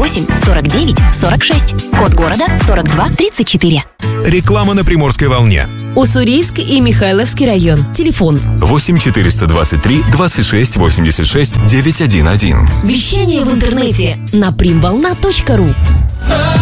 8 49 46. Код города 42 34. Реклама на Приморской волне. Уссурийск и Михайловский район. Телефон 8 423 26 86 911. Вещание в интернете на primvolna.ru.